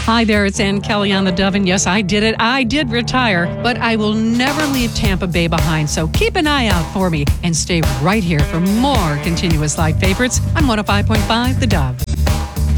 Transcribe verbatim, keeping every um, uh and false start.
Hi there, it's Ann Kelly on the Dove, and yes, I did it. I did retire, but I will never leave Tampa Bay behind, so keep an eye out for me and stay right here for more continuous live favorites on one oh five point five The Dove.